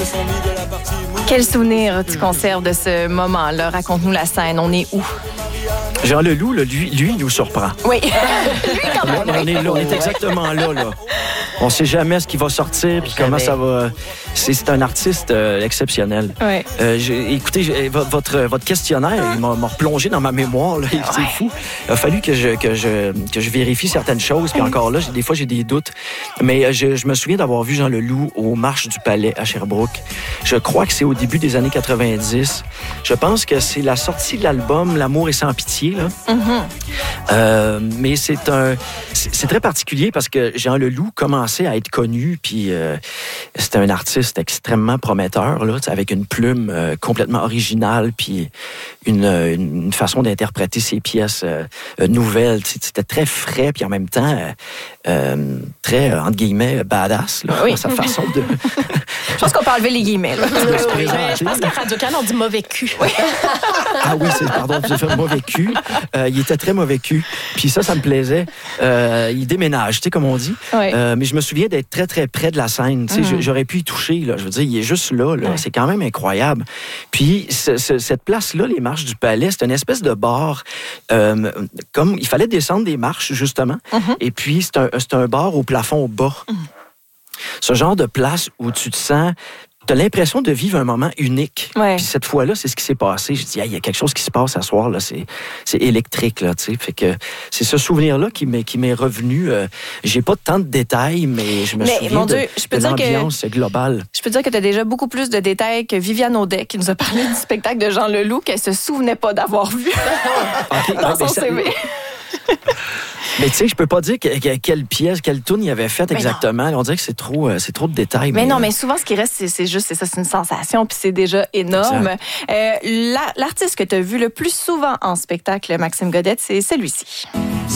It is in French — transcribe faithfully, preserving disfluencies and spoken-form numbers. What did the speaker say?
Quel souvenir tu conserves de ce moment-là? Raconte-nous la scène. On est où? Jean Leloup, là, lui, lui, il nous surprend. Oui. Lui, quand même. On est là, on est exactement là, là. On ne sait jamais ce qui va sortir puis comment ça va. C'est, c'est un artiste euh, exceptionnel. Ouais. Euh, j'ai, écoutez, j'ai, votre, votre questionnaire, il m'a, m'a replongé dans ma mémoire. Là. C'est Ouais. fou. Il a fallu que je, que je, que je vérifie certaines choses. Puis encore là, j'ai, des fois, j'ai des doutes. Mais je, je me souviens d'avoir vu Jean Leloup aux Marches du Palais à Sherbrooke. Je crois que c'est au début des années quatre-vingt-dix. Je pense que c'est la sortie de l'album L'amour est sans pitié. Là. Mm-hmm. Euh, mais c'est un, c'est, c'est très particulier parce que Jean Leloup commençait à être connu, puis euh, c'était un artiste extrêmement prometteur, là, avec une plume euh, complètement originale, puis une, une façon d'interpréter ses pièces euh, nouvelles. C'était très frais, puis en même temps euh, euh, très, entre guillemets, badass, là, Oui. dans sa façon de... Je pense qu'on peut enlever les guillemets. Là. de se Oui, mais présenter. je pense qu'à Radio-Can, on dit mauvais cul. Ah oui, c'est, pardon, j'ai fait mauvais cul. Euh, il était très mauvais cul. Puis ça, ça me plaisait. Euh, il déménage, tu sais, comme on dit. Oui. Euh, mais je me souviens d'être très, très près de la scène. Tu sais, Mm. j'aurais pu y toucher, là. Je veux dire, il est juste là, là. Ouais. C'est quand même incroyable. Puis ce, ce, cette place-là, les Marches du Palais, c'est une espèce de bar. Euh, comme il fallait descendre des marches, justement. Mm-hmm. Et puis, c'est un, c'est un bar au plafond bas. Mm. Ce genre de place où tu te sens... T'as l'impression de vivre un moment unique. Ouais. Puis cette fois-là, c'est ce qui s'est passé. Je dis, il y a quelque chose qui se passe à soir, là. C'est, c'est électrique, là, tu sais. Fait que c'est ce souvenir-là qui m'est, qui m'est revenu. Euh, j'ai pas tant de détails, mais je me Mais, souviens mon de, Dieu, je peux de dire que- l'ambiance globale. Je peux dire que tu as déjà beaucoup plus de détails que Viviane Audet, qui nous a parlé du spectacle de Jean Leloup, qu'elle se souvenait pas d'avoir vu OK, dans ouais, son mais ça- C V. Mais tu sais, je peux pas dire que- que- quelle pièce, quelle tune il avait faite Mais exactement. On dirait que c'est trop, euh, c'est trop de détails. Mais non, euh, mais souvent, ce qui reste, c'est, c'est juste, c'est ça, c'est une sensation, puis c'est déjà énorme. Euh, la- l'artiste que tu as vu le plus souvent en spectacle, Maxime Godette, c'est celui-ci.